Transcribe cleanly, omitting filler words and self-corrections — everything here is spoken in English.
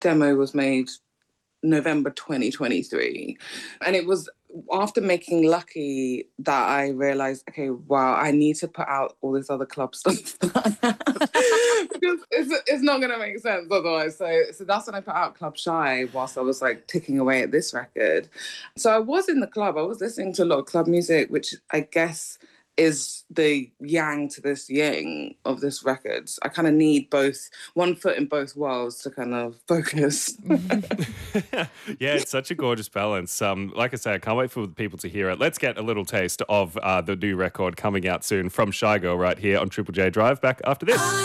demo was made November 2023. And it was after making Lucky that I realized, okay, wow, I need to put out all this other club stuff that I have. Because it's not going to make sense otherwise. So that's when I put out Club Shy whilst I was like ticking away at this record. So I was in the club. I was listening to a lot of club music, which I guess is the yang to this yin of this record. I kind of need both, one foot in both worlds to kind of focus. Yeah, it's such a gorgeous balance. Like I say, I can't wait for people to hear it. Let's get a little taste of the new record coming out soon from Shy Girl right here on Triple J Drive. Back after this.